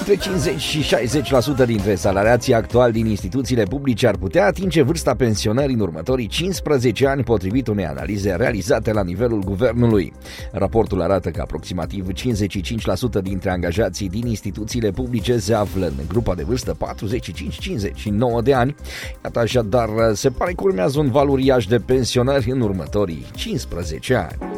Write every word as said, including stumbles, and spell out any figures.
Între cincizeci și șaizeci la sută dintre salariații actuali din instituțiile publice ar putea atinge vârsta pensionării în următorii cincisprezece ani, potrivit unei analize realizate la nivelul guvernului. Raportul arată că aproximativ cincizeci și cinci la sută dintre angajații din instituțiile publice se află în grupa de vârstă patruzeci și cinci cincizeci și nouă de ani. Iată, așadar, se pare că urmează un val uriaș de pensionări în următorii cincisprezece ani.